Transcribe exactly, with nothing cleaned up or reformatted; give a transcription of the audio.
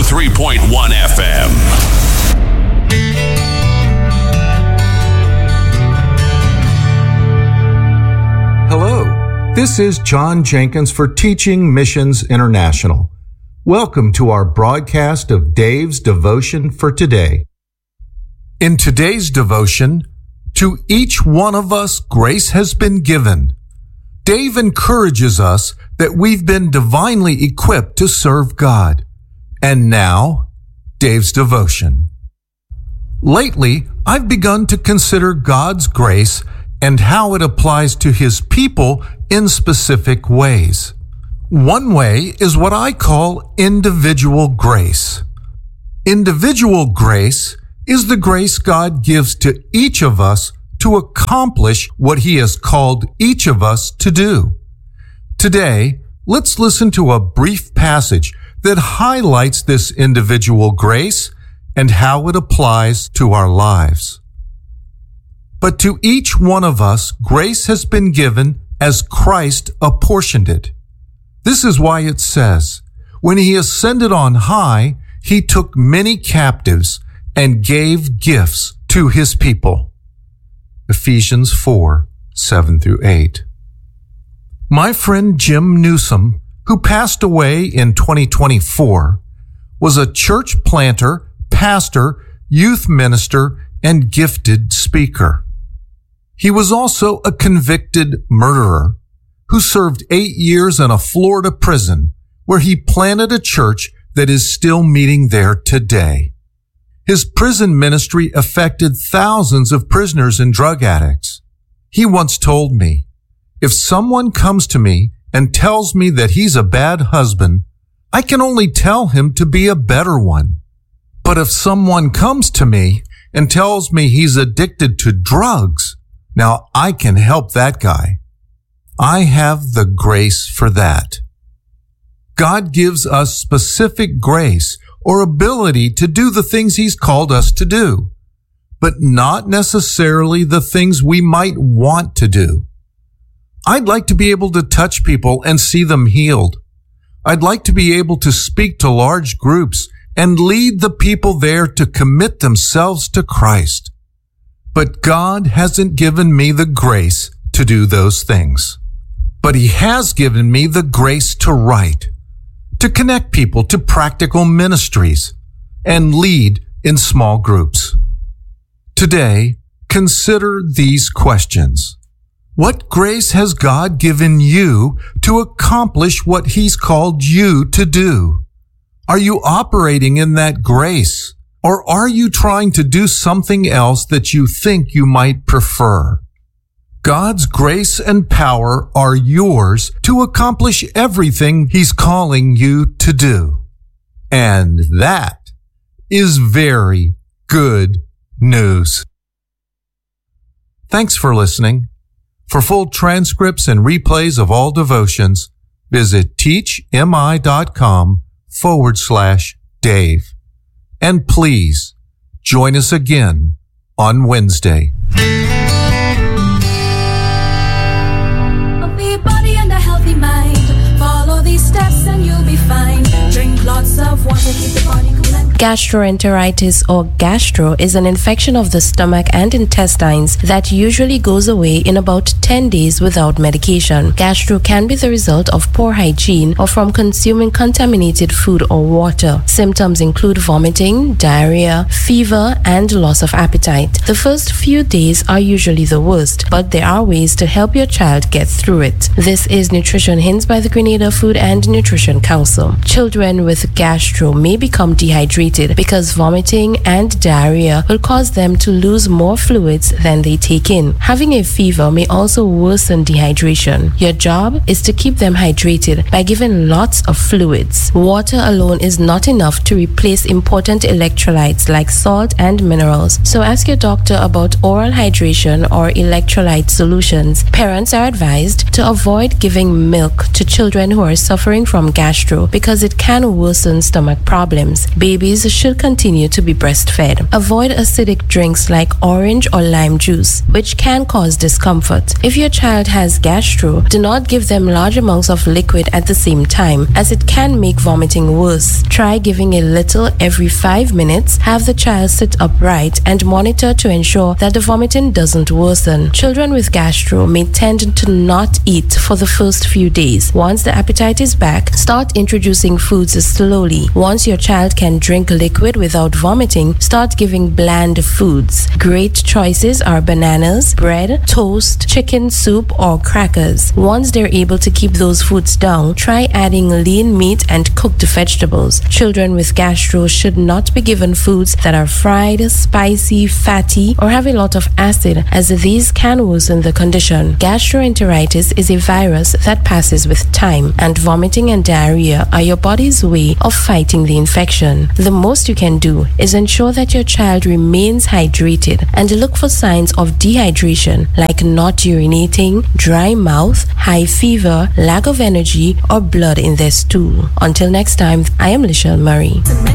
oh three point one F M. Hello, this is John Jenkins for Teaching Missions International. Welcome to our broadcast of Dave's Devotion for today. In today's devotion, to each one of us grace has been given. Dave encourages us that we've been divinely equipped to serve God. And now, Dave's devotion. Lately, I've begun to consider God's grace and how it applies to His people in specific ways. One way is what I call individual grace. Individual grace is the grace God gives to each of us to accomplish what He has called each of us to do. Today, let's listen to a brief passage that highlights this individual grace and how it applies to our lives. But to each one of us, grace has been given as Christ apportioned it. This is why it says, when He ascended on high, He took many captives and gave gifts to His people. Ephesians four, seven through eight. My friend Jim Newsom, who passed away in twenty twenty-four, was a church planter, pastor, youth minister, and gifted speaker. He was also a convicted murderer who served eight years in a Florida prison where he planted a church that is still meeting there today. His prison ministry affected thousands of prisoners and drug addicts. He once told me, if someone comes to me and tells me that he's a bad husband, I can only tell him to be a better one. But if someone comes to me and tells me he's addicted to drugs, now I can help that guy. I have the grace for that. God gives us specific grace or ability to do the things He's called us to do, but not necessarily the things we might want to do. I'd like to be able to touch people and see them healed. I'd like to be able to speak to large groups and lead the people there to commit themselves to Christ. But God hasn't given me the grace to do those things. But He has given me the grace to write, to connect people to practical ministries, and lead in small groups. Today, consider these questions. What grace has God given you to accomplish what He's called you to do? Are you operating in that grace, or are you trying to do something else that you think you might prefer? God's grace and power are yours to accomplish everything He's calling you to do. And that is very good news. Thanks for listening. For full transcripts and replays of all devotions, visit teachmi.com forward slash Dave. And please join us again on Wednesday. Steps and you'll be fine. Drink lots of water, keep the body cool and Gastroenteritis or gastro is an infection of the stomach and intestines that usually goes away in about ten days without medication. Gastro can be the result of poor hygiene or from consuming contaminated food or water. Symptoms include vomiting, diarrhea, fever, and loss of appetite. The first few days are usually the worst, but there are ways to help your child get through it. This is Nutrition Hints by the Grenada Food and Nutrition Council. Children with gastro may become dehydrated because vomiting and diarrhea will cause them to lose more fluids than they take in. Having a fever may also worsen dehydration. Your job is to keep them hydrated by giving lots of fluids. Water alone is not enough to replace important electrolytes like salt and minerals, so ask your doctor about oral hydration or electrolyte solutions. Parents are advised to avoid giving milk to children who are suffering from gastro because it can worsen stomach problems. Babies babies should continue to be breastfed. Avoid acidic drinks like orange or lime juice, which can cause discomfort. If your child has gastro, do not give them large amounts of liquid at the same time, as it can make vomiting worse. Try giving a little every five minutes. Have the child sit upright and monitor to ensure that the vomiting doesn't worsen. Children with gastro may tend to not eat for the first few days. Once the appetite is back, start introducing foods slowly. Once your child can drink liquid without vomiting, start giving bland foods. Great choices are bananas, bread, toast, chicken soup, or crackers. Once they're able to keep those foods down, try adding lean meat and cooked vegetables. Children with gastro should not be given foods that are fried, spicy, fatty, or have a lot of acid, as these can worsen the condition. Gastroenteritis is a virus that passes with time, and vomiting and diarrhea are your body's way of fighting the infection. The most you can do is ensure that your child remains hydrated and look for signs of dehydration like not urinating, dry mouth, high fever, lack of energy, or blood in their stool. Until next time, I am Lichelle Murray.